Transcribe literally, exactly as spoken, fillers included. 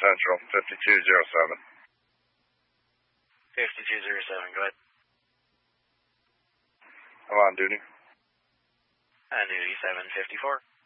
Central, fifty-two oh seven. fifty-two oh seven, go ahead. I'm on duty. On duty, seven fifty-four.